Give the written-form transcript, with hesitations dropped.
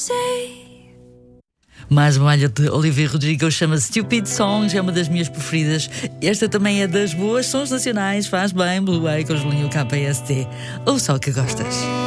Mais uma malha de Olivia Rodrigo, chama-se Stupid Songs, é uma das minhas preferidas. Esta também é das boas, sons nacionais, faz bem, Blue Way com Julinho KST. Ou só que gostas.